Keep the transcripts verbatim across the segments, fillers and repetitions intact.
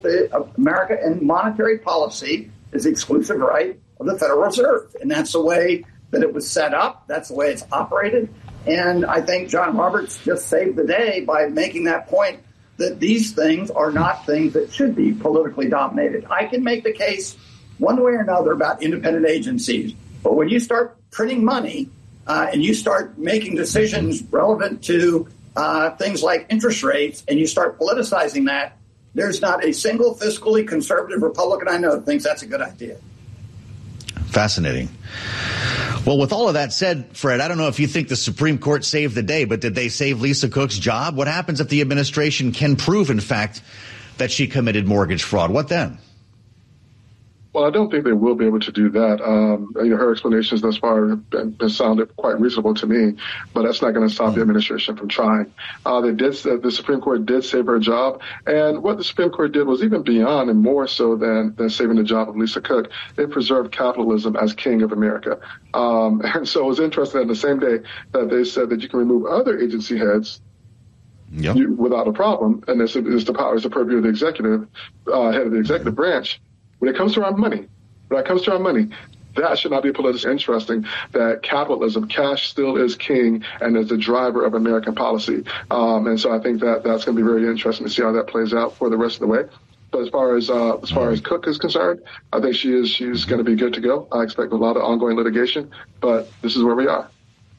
the, America and monetary policy is the exclusive right of the Federal Reserve. And that's the way that it was set up. That's the way it's operated. And I think John Roberts just saved the day by making that point that these things are not things that should be politically dominated. I can make the case one way or another about independent agencies. But when you start printing money uh, and you start making decisions relevant to uh, things like interest rates and you start politicizing that, there's not a single fiscally conservative Republican I know that thinks that's a good idea. Fascinating. Well, with all of that said, Fred, I don't know if you think the Supreme Court saved the day, but did they save Lisa Cook's job? What happens if the administration can prove, in fact, that she committed mortgage fraud? What then? Well, I don't think they will be able to do that. Um, you know, her explanations thus far have, been, have sounded quite reasonable to me, but that's not going to stop the administration from trying. Uh, they did. The Supreme Court did save her job, and what the Supreme Court did was even beyond and more so than, than saving the job of Lisa Cook. They preserved capitalism as king of America. Um, and so it was interesting that the same day that they said that you can remove other agency heads yep. you, without a problem, and this is the power, is the purview of the executive, uh, head of the executive branch. When it comes to our money, when it comes to our money, that should not be politically interesting, that capitalism, cash still is king and is the driver of American policy. Um, and so I think that that's going to be very interesting to see how that plays out for the rest of the way. But as far as uh, as far as Cook is concerned, I think she is she's going to be good to go. I expect a lot of ongoing litigation, but this is where we are.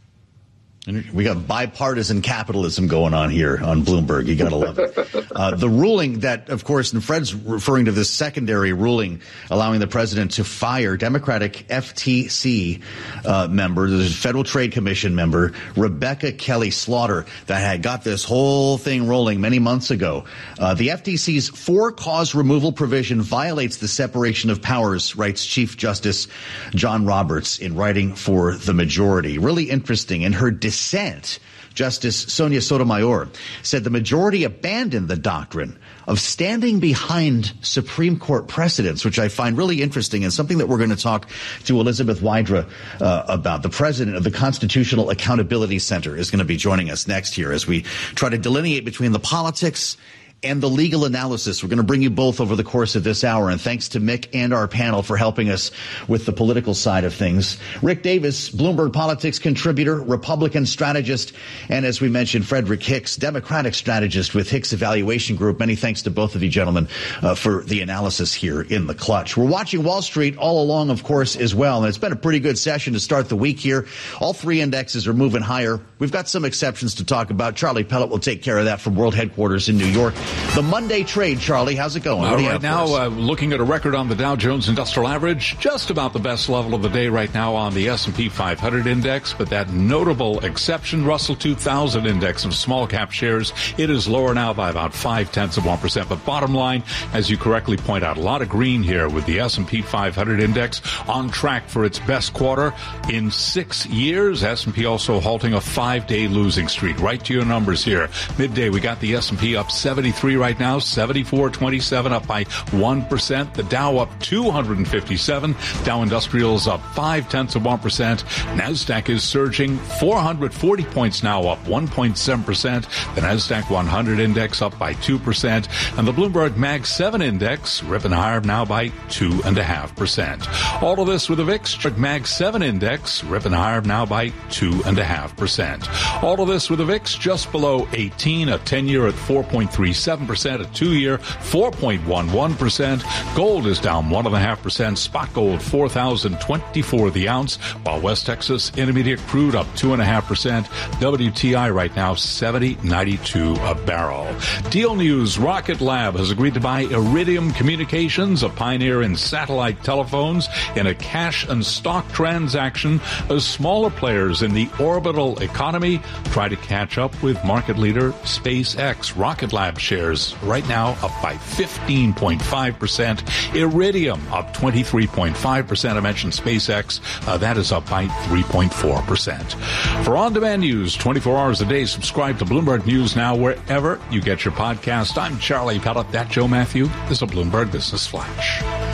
We got bipartisan capitalism going on here on Bloomberg. You got to love it. Uh, the ruling that, of course, and Fred's referring to this secondary ruling allowing the president to fire Democratic F T C uh, member, the Federal Trade Commission member, Rebecca Kelly Slaughter, that had got this whole thing rolling many months ago. Uh, the F T C's for-cause removal provision violates the separation of powers, writes Chief Justice John Roberts in writing for the majority. Really interesting. In her dissent, Justice Sonia Sotomayor said the majority abandoned the doctrine of standing behind Supreme Court precedents, which I find really interesting and something that we're going to talk to Elizabeth Wydra uh, about. The president of the Constitutional Accountability Center is going to be joining us next here as we try to delineate between the politics and the legal analysis. We're going to bring you both over the course of this hour, and thanks to Mick and our panel for helping us with the political side of things. Rick Davis, Bloomberg Politics contributor, Republican strategist, and as we mentioned, Frederick Hicks, Democratic strategist with Hicks Evaluation Group. Many thanks to both of you gentlemen uh, for the analysis here in the clutch. We're watching Wall Street all along, of course, as well, and it's been a pretty good session to start the week here. All three indexes are moving higher. We've got some exceptions to talk about. Charlie Pellet will take care of that from World Headquarters in New York. The Monday trade, Charlie, how's it going? Well, right now, uh, looking at a record on the Dow Jones Industrial Average, just about the best level of the day right now on the S and P five hundred index, but that notable exception, Russell two thousand index of small cap shares, it is lower now by about five tenths of one percent. But bottom line, as you correctly point out, a lot of green here with the S and P five hundred index on track for its best quarter in six years. S and P also halting a five-day losing streak. Right to your numbers here. Midday, we got the S and P up seventy-three right now. Now seventy-four twenty-seven, up by one percent. The Dow up two hundred fifty-seven. Dow Industrials up five tenths of one percent. NASDAQ is surging four hundred forty points now, up one point seven percent. The NASDAQ one hundred index up by two percent. And the Bloomberg Mag seven index ripping higher now by two point five percent. All of this with the V I X Mag seven index ripping higher now by two point five percent. All of this with the V I X just below eighteen, a ten-year at four point three seven percent. A two-year, four point one one percent. Gold is down one point five percent. Spot gold, four thousand twenty-four the ounce, while West Texas Intermediate crude up two point five percent. W T I right now, seventy ninety-two a barrel. Deal News, Rocket Lab has agreed to buy Iridium Communications, a pioneer in satellite telephones, in a cash and stock transaction as smaller players in the orbital economy try to catch up with market leader SpaceX. Rocket Lab shares right now up by fifteen point five percent. Iridium up twenty-three point five percent. I mentioned SpaceX. Uh, that is up by three point four percent. For on-demand news twenty-four hours a day, subscribe to Bloomberg News Now wherever you get your podcast. I'm Charlie Pellet. That Joe Matthew is a Bloomberg Business Flash.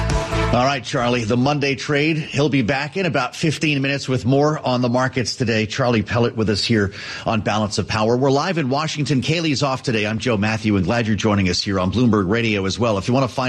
All right, Charlie, the Monday trade. He'll be back in about fifteen minutes with more on the markets today. Charlie Pellet with us here on Balance of Power. We're live in Washington. Kaylee's off today. I'm Joe Matthew, and glad you're joining us here on Bloomberg Radio as well. If you want to find